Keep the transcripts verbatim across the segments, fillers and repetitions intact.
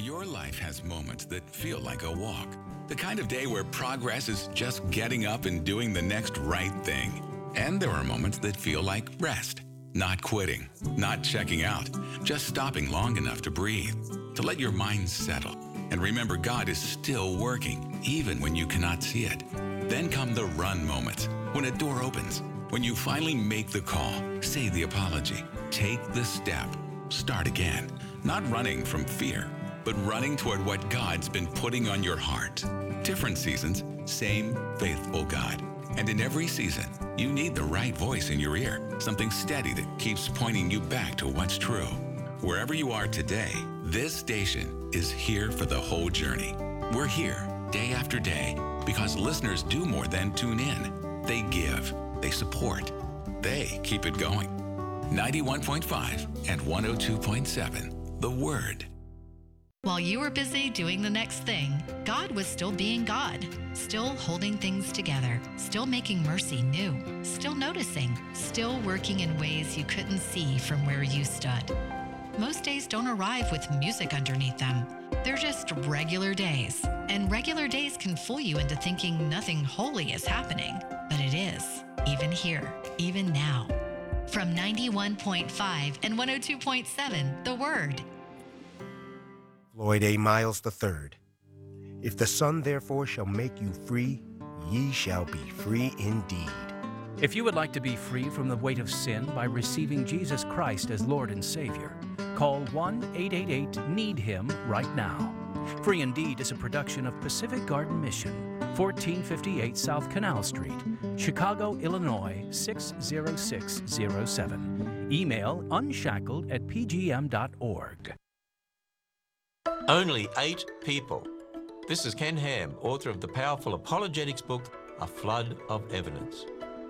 Your life has moments that feel like a walk. The kind of day where progress is just getting up and doing the next right thing. And there are moments that feel like rest. Not quitting, not checking out, just stopping long enough to breathe, to let your mind settle. And remember, God is still working, even when you cannot see it. Then come the run moments, when a door opens, when you finally make the call, say the apology, take the step, start again. Not running from fear, but running toward what God's been putting on your heart. Different seasons, same faithful God. And in every season, you need the right voice in your ear, something steady that keeps pointing you back to what's true. Wherever you are today, this station is here for the whole journey. We're here day after day because listeners do more than tune in. They give, they support, they keep it going. ninety-one point five and one oh two point seven, The Word. While you were busy doing the next thing, God was still being God, still holding things together, still making mercy new, still noticing, still working in ways you couldn't see from where you stood. Most days don't arrive with music underneath them. They're just regular days. And regular days can fool you into thinking nothing holy is happening. But it is, even here, even now. From ninety-one point five and one oh two point seven, The Word. Floyd A. Miles the third. If the Son therefore shall make you free, ye shall be free indeed. If you would like to be free from the weight of sin by receiving Jesus Christ as Lord and Savior, call one eight eight eight need him right now. Free Indeed is a production of Pacific Garden Mission, fourteen fifty-eight South Canal Street, Chicago, Illinois six zero six zero seven. Email unshackled at p g m dot org. Only eight people. This is Ken Ham, author of the powerful apologetics book, A Flood of Evidence.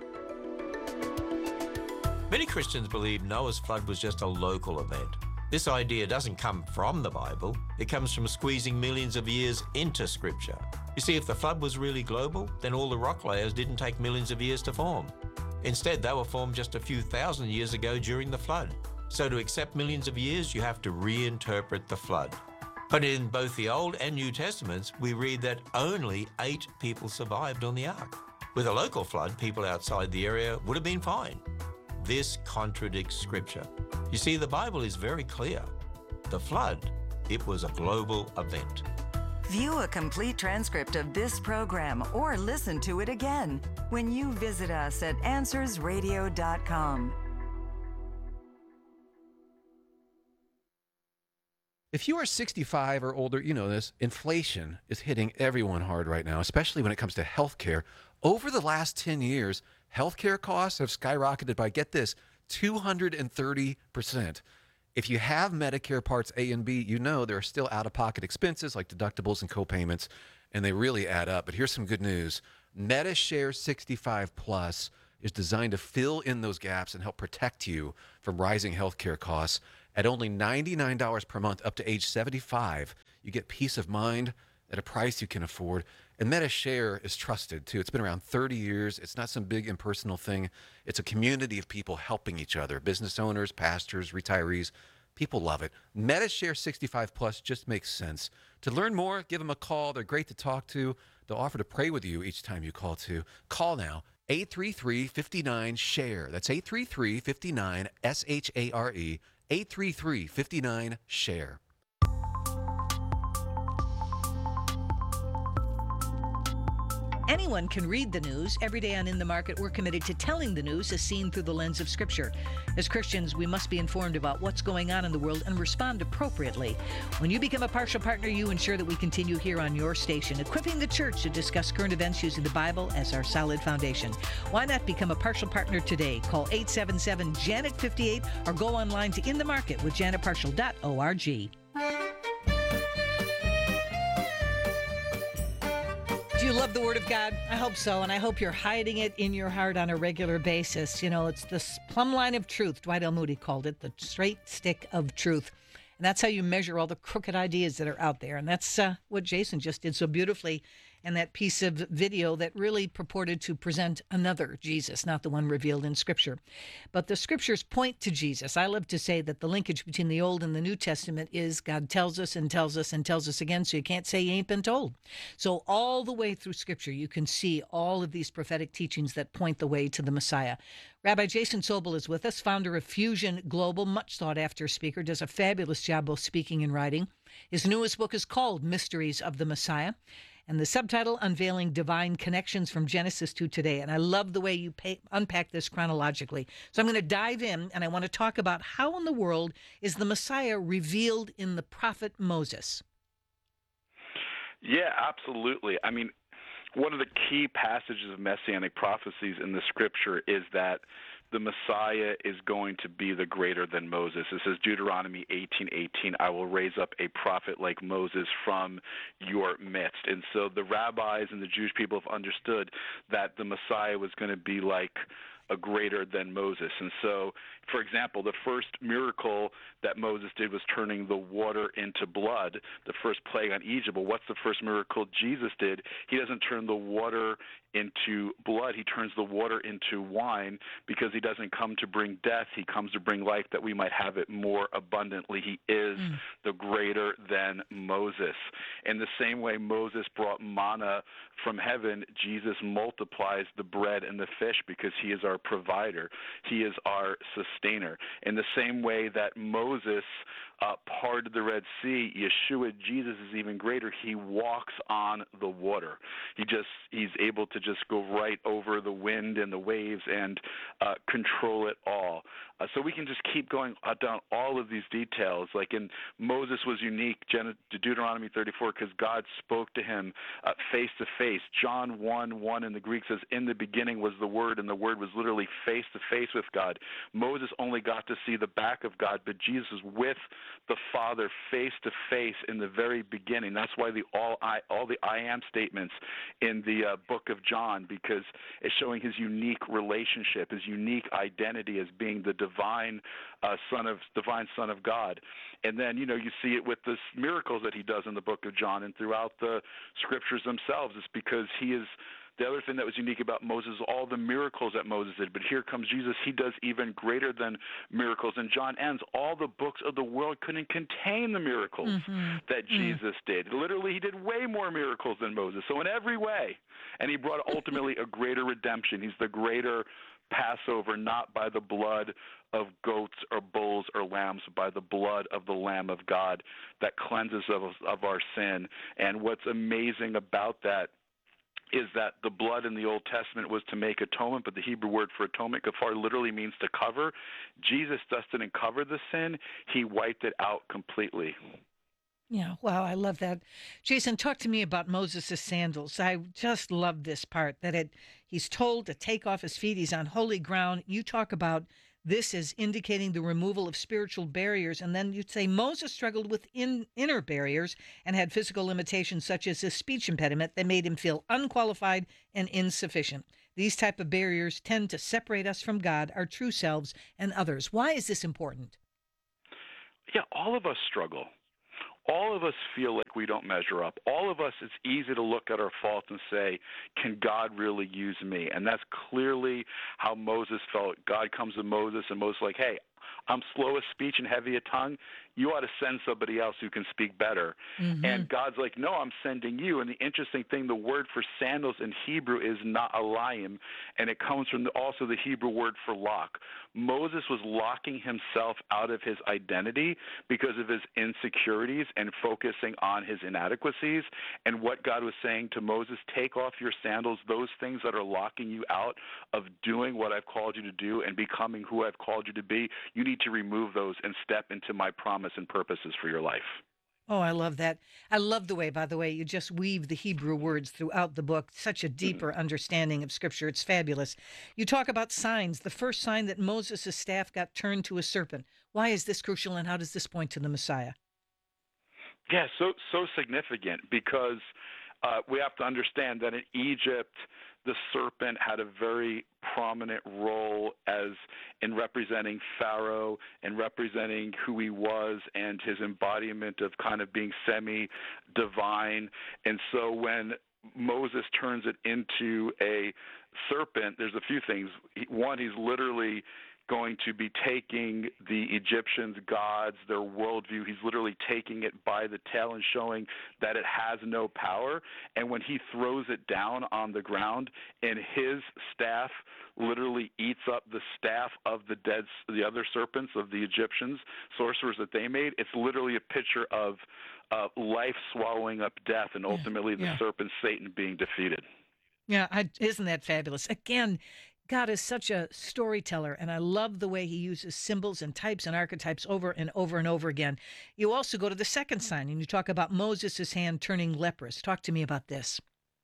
Many Christians believe Noah's flood was just a local event. This idea doesn't come from the Bible. It comes from squeezing millions of years into Scripture. You see, if the flood was really global, then all the rock layers didn't take millions of years to form. Instead, they were formed just a few thousand years ago during the flood. So to accept millions of years, you have to reinterpret the flood. But in both the Old and New Testaments, we read that only eight people survived on the ark. With a local flood, people outside the area would have been fine. This contradicts Scripture. You see, the Bible is very clear. The flood, it was a global event. View a complete transcript of this program or listen to it again when you visit us at answers radio dot com. If you are sixty-five or older, you know this, inflation is hitting everyone hard right now, especially when it comes to health care. Over the last ten years, healthcare costs have skyrocketed by, get this, two hundred thirty percent. If you have Medicare Parts A and B, you know there are still out-of-pocket expenses like deductibles and co-payments, and they really add up. But here's some good news. MediShare sixty-five Plus is designed to fill in those gaps and help protect you from rising healthcare costs. At only ninety-nine dollars per month up to age seventy-five, you get peace of mind at a price you can afford. And MediShare is trusted, too. It's been around thirty years. It's not some big impersonal thing. It's a community of people helping each other, business owners, pastors, retirees. People love it. MediShare sixty-five Plus just makes sense. To learn more, give them a call. They're great to talk to. They'll offer to pray with you each time you call, too. Call now, eight three three, five nine, S H A R E. That's eight three three, five nine, S H A R E. eight three three, five nine, S H A R E. Anyone can read the news. Every day on In the Market, we're committed to telling the news as seen through the lens of Scripture. As Christians, we must be informed about what's going on in the world and respond appropriately. When you become a partial partner, you ensure that we continue here on your station, equipping the church to discuss current events using the Bible as our solid foundation. Why not become a partial partner today? Call eight seven seven, Janet fifty-eight or go online to in the market with janet partial dot org. Do you love the Word of God? I hope so, and I hope you're hiding it in your heart on a regular basis. You know, it's the plumb line of truth. Dwight L. Moody called it the straight stick of truth. And that's how you measure all the crooked ideas that are out there. And that's uh, what Jason just did so beautifully and that piece of video that really purported to present another Jesus, not the one revealed in Scripture. But the Scriptures point to Jesus. I love to say that the linkage between the Old and the New Testament is God tells us and tells us and tells us again, so you can't say you ain't been told. So all the way through Scripture, you can see all of these prophetic teachings that point the way to the Messiah. Rabbi Jason Sobel is with us, founder of Fusion Global, much sought-after speaker, does a fabulous job both speaking and writing. His newest book is called Mysteries of the Messiah, and the subtitle, Unveiling Divine Connections from Genesis to Today. And I love the way you pay, unpack this chronologically. So I'm going to dive in, and I want to talk about how in the world is the Messiah revealed in the prophet Moses? Yeah, absolutely. I mean, one of the key passages of messianic prophecies in the Scripture is that the Messiah is going to be the greater than Moses. It says Deuteronomy eighteen eighteen, I will raise up a prophet like Moses from your midst. And so the rabbis and the Jewish people have understood that the Messiah was going to be like a greater than Moses. And so, for example, the first miracle that Moses did was turning the water into blood, the first plague on Egypt. But what's the first miracle Jesus did? He doesn't turn the water into blood. He turns the water into wine, because he doesn't come to bring death. He comes to bring life that we might have it more abundantly. He is mm. the greater than Moses. In the same way Moses brought manna from heaven, Jesus multiplies the bread and the fish because he is our provider. He is our sustainer. In the same way that Moses uh, parted the Red Sea, Yeshua, Jesus, is even greater. He walks on the water. He just he's able to just go right over the wind and the waves and uh, control it all. Uh, so we can just keep going uh, down all of these details. Like in Moses was unique, Gen- Deuteronomy thirty-four, because God spoke to him uh, face to face. John one one in the Greek says, in the beginning was the Word, and the Word was literally face to face with God. Moses only got to see the back of God, but Jesus was with the Father face to face in the very beginning. That's why the all I all the I am statements in the uh, book of John, because it's showing his unique relationship, his unique identity as being the divine uh, son of divine Son of God. And then, you know, you see it with the miracles that he does in the book of John and throughout the scriptures themselves. It's because he is. The other thing that was unique about Moses is all the miracles that Moses did. But here comes Jesus. He does even greater than miracles. And John ends, all the books of the world couldn't contain the miracles mm-hmm. that mm. Jesus did. Literally, he did way more miracles than Moses. So in every way. And he brought ultimately a greater redemption. He's the greater Passover, not by the blood of goats or bulls or lambs, but by the blood of the Lamb of God that cleanses us of our sin. And what's amazing about that is that the blood in the Old Testament was to make atonement, but the Hebrew word for atonement, kafar, literally means to cover. Jesus just didn't cover the sin. He wiped it out completely. Yeah, wow, I love that. Jason, talk to me about Moses' sandals. I just love this part, that it he's told to take off his feet. He's on holy ground. You talk about this as indicating the removal of spiritual barriers, and then you'd say Moses struggled with in, inner barriers and had physical limitations such as a speech impediment that made him feel unqualified and insufficient. These type of barriers tend to separate us from God, our true selves, and others. Why is this important? Yeah, all of us struggle. All of us feel like we don't measure up. All of us, it's easy to look at our faults and say, can God really use me? And that's clearly how Moses felt. God comes to Moses, and Moses is like, hey, I'm slow of speech and heavy of tongue. You ought to send somebody else who can speak better. Mm-hmm. And God's like, no, I'm sending you. And the interesting thing, the word for sandals in Hebrew is na'alayim, and it comes from the, also the Hebrew word for lock. Moses was locking himself out of his identity because of his insecurities and focusing on his inadequacies. And what God was saying to Moses, take off your sandals, those things that are locking you out of doing what I've called you to do and becoming who I've called you to be. You need to remove those and step into my promise and purposes for your life. Oh, I love that. I love the way, by the way, you just weave the Hebrew words throughout the book. Such a deeper understanding of Scripture. It's fabulous. You talk about signs. The first sign that Moses' staff got turned to a serpent. Why is this crucial, and how does this point to the Messiah? Yeah, so so significant because uh, we have to understand that in Egypt, the serpent had a very prominent role as in representing Pharaoh and representing who he was and his embodiment of kind of being semi-divine. And so when Moses turns it into a serpent, there's a few things. One, he's literally going to be taking the Egyptians' gods, their worldview. He's literally taking it by the tail and showing that it has no power. And when he throws it down on the ground, and his staff literally eats up the staff of the dead, the other serpents of the Egyptians, sorcerers that they made, it's literally a picture of uh, life swallowing up death, and ultimately the yeah. serpent Satan being defeated. Yeah, I, isn't that fabulous? Again, God is such a storyteller, and I love the way he uses symbols and types and archetypes over and over and over again. You also go to the second sign, and you talk about Moses' hand turning leprous. Talk to me about this.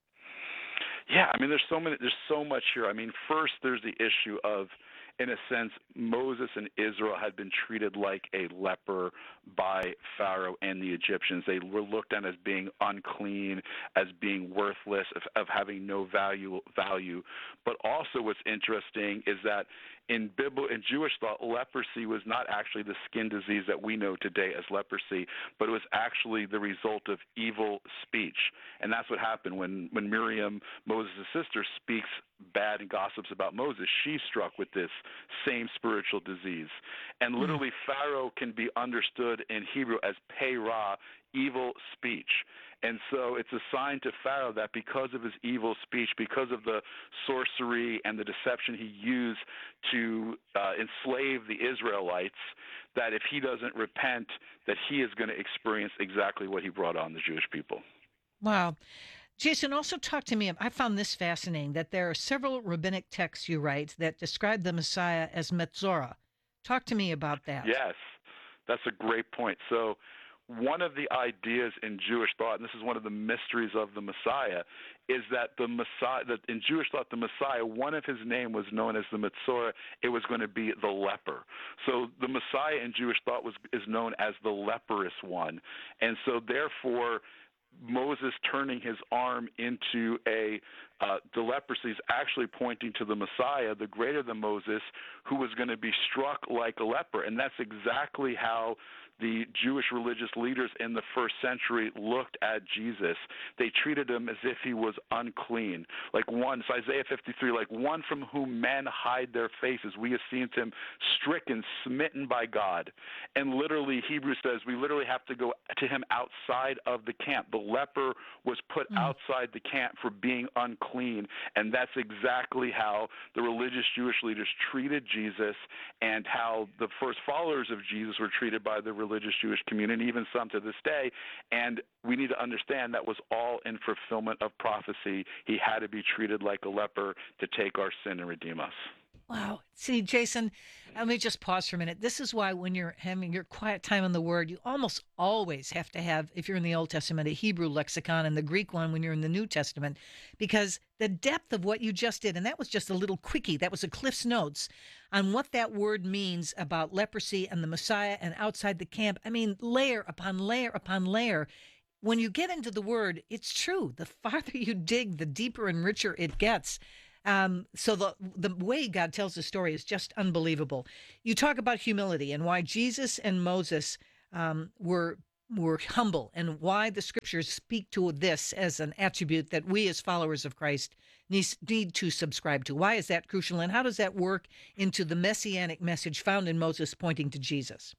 Yeah, I mean, there's so many, there's so much here. I mean, first, there's the issue of, in a sense, Moses and Israel had been treated like a leper by Pharaoh and the Egyptians. They were looked at as being unclean, as being worthless, of, of having no value. Value. But also, what's interesting is that in Bible, in Jewish thought, leprosy was not actually the skin disease that we know today as leprosy, but it was actually the result of evil speech. And that's what happened when, when Miriam, Moses' sister, speaks bad and gossips about Moses. She's struck with this same spiritual disease. And literally, mm-hmm. Pharaoh can be understood in Hebrew as pei-ra, evil speech. And so it's a sign to Pharaoh that because of his evil speech, because of the sorcery and the deception he used to uh, enslave the Israelites, that if he doesn't repent, that he is going to experience exactly what he brought on the Jewish people. Wow. Jason, also talk to me. I found this fascinating, that there are several rabbinic texts you write that describe the Messiah as Metzora. Talk to me about that. Yes, that's a great point. So one of the ideas in Jewish thought, and this is one of the mysteries of the Messiah, is that the Messiah, that in Jewish thought, the Messiah, one of his name was known as the Metzora. It was going to be the leper. So the Messiah in Jewish thought was is known as the leprous one, and so therefore, Moses turning his arm into a uh, the leprosy is actually pointing to the Messiah, the greater than Moses, who was going to be struck like a leper, and that's exactly how the Jewish religious leaders in the first century looked at Jesus. They treated him as if he was unclean. Like one, so Isaiah fifty-three, like one from whom men hide their faces. We have seen him stricken, smitten by God. And literally, Hebrews says we literally have to go to him outside of the camp. The leper was put mm. outside the camp for being unclean. And that's exactly how the religious Jewish leaders treated Jesus, and how the first followers of Jesus were treated by the religious Jewish community, even some to this day. And we need to understand that was all in fulfillment of prophecy. He had to be treated like a leper to take our sin and redeem us. Wow. See, Jason, let me just pause for a minute. This is why when you're having your quiet time in the Word, you almost always have to have, if you're in the Old Testament, a Hebrew lexicon, and the Greek one when you're in the New Testament, because the depth of what you just did, and that was just a little quickie, that was a Cliff's Notes on what that word means about leprosy and the Messiah and outside the camp. I mean, layer upon layer upon layer. When you get into the Word, it's true. The farther you dig, the deeper and richer it gets. Um, so the the way God tells the story is just unbelievable. You talk about humility and why Jesus and Moses um, were were humble, and why the Scriptures speak to this as an attribute that we as followers of Christ need, need to subscribe to. Why is that crucial, and how does that work into the messianic message found in Moses pointing to Jesus?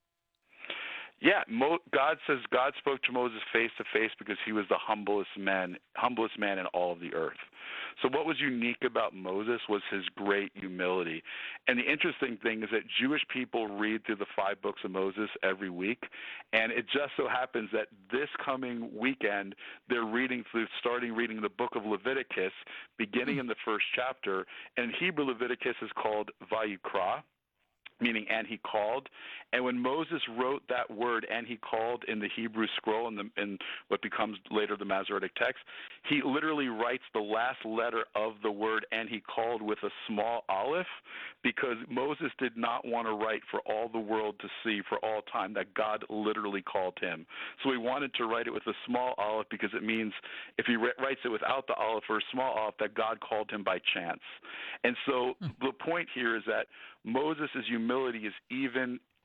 Yeah, Mo- God says God spoke to Moses face to face because he was the humblest man, humblest man in all of the earth. So what was unique about Moses was his great humility. And the interesting thing is that Jewish people read through the five books of Moses every week, and it just so happens that this coming weekend they're reading through, starting reading the book of Leviticus, beginning in the first chapter. And in Hebrew, Leviticus is called Vayikra, meaning and he called. And when Moses wrote that word, and he called, in the Hebrew scroll, in, the, in what becomes later the Masoretic text, he literally writes the last letter of the word and he called with a small aleph, because Moses did not want to write for all the world to see for all time that God literally called him. So he wanted to write it with a small aleph, because it means if he writes it without the aleph or a small aleph, that God called him by chance. And so the point here is that Moses' humility is even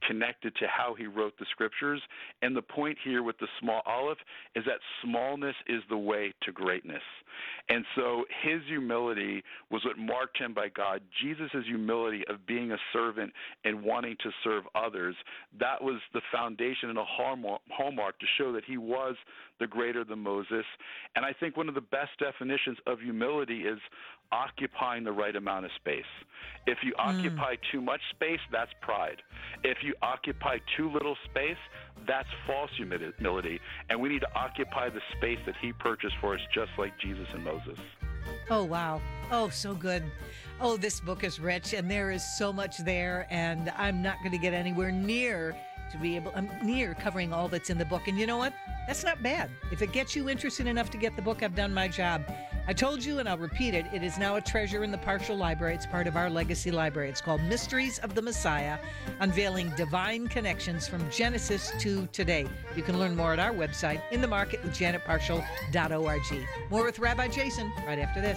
connected to how he wrote the scriptures. And the point here with the small aleph is that smallness is the way to greatness. And so his humility was what marked him by God. Jesus' humility of being a servant and wanting to serve others, that was the foundation and a hallmark to show that he was the greater than Moses. And I think one of the best definitions of humility is occupying the right amount of space. If you mm. occupy too much space, that's pride. If you occupy too little space, that's false humility. And we need to occupy the space that he purchased for us, just like Jesus and Moses. Oh, wow. Oh, so good. Oh, this book is rich, and there is so much there, and I'm not going to get anywhere near to be able, I'm near covering all that's in the book. And you know what? That's not bad. If it gets you interested enough to get the book, I've done my job. I told you, and I'll repeat it, it is now a treasure in the Partial Library. It's part of our legacy library. It's called Mysteries of the Messiah, Unveiling Divine Connections from Genesis to Today. You can learn more at our website, in the market with janet partial dot org. More with Rabbi Jason right after this.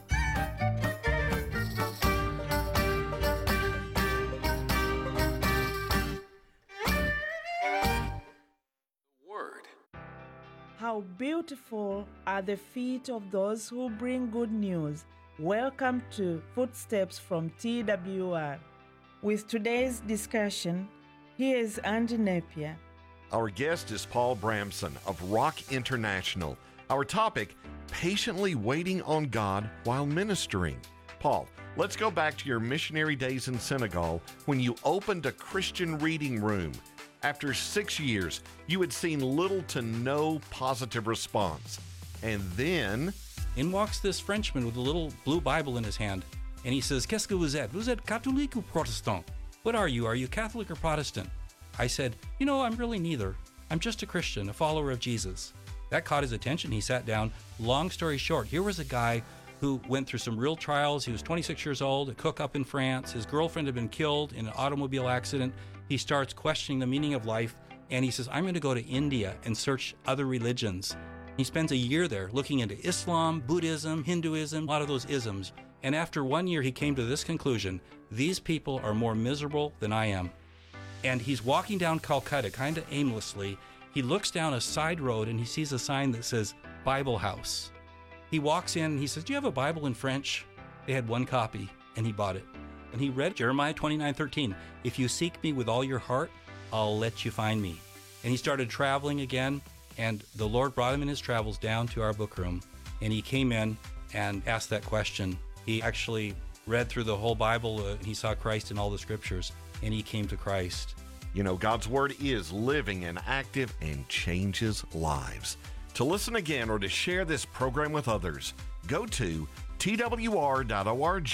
How beautiful are the feet of those who bring good news. Welcome to Footsteps from T W R. With today's discussion, here is Andy Napier. Our guest is Paul Bramson of Rock International. Our topic, patiently waiting on God while ministering. Paul, let's go back to your missionary days in Senegal when you opened a Christian reading room. After six years, you had seen little to no positive response. And then... in walks this Frenchman with a little blue Bible in his hand, and he says, "Qu'est-ce que vous êtes? Vous êtes catholique ou protestant? What are you? Are you Catholic or Protestant?" I said, "You know, I'm really neither. I'm just a Christian, a follower of Jesus." That caught his attention. He sat down. Long story short, here was a guy who went through some real trials. He was twenty-six years old, a cook up in France. His girlfriend had been killed in an automobile accident. He starts questioning the meaning of life, and he says, "I'm going to go to India and search other religions." He spends a year there looking into Islam, Buddhism, Hinduism, a lot of those isms. And after one year, he came to this conclusion: these people are more miserable than I am. And he's walking down Calcutta kind of aimlessly. He looks down a side road and he sees a sign that says Bible House. He walks in and he says, "Do you have a Bible in French?" They had one copy, and he bought it. And he read Jeremiah twenty-nine thirteen. "If you seek me with all your heart, I'll let you find me." And he started traveling again, and the Lord brought him in his travels down to our book room, and he came in and asked that question. He actually read through the whole Bible, uh, and he saw Christ in all the scriptures, and he came to Christ. You know, God's Word is living and active and changes lives. To listen again or to share this program with others, go to T W R dot org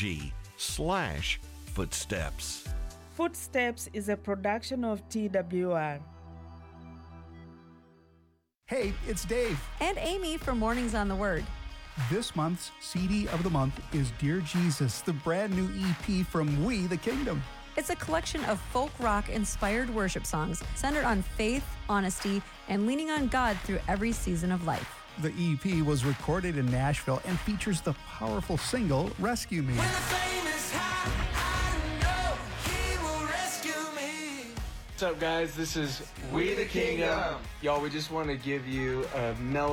slash footsteps. Footsteps is a production of T W R. Hey, it's Dave. And Amy from Mornings on the Word. This month's C D of the month is Dear Jesus, the brand new E P from We the Kingdom. It's a collection of folk rock-inspired worship songs centered on faith, honesty, and leaning on God through every season of life. The E P was recorded in Nashville and features the powerful single, Rescue Me. What's up, guys? This is We the Kingdom. Y'all, we just want to give you a melody.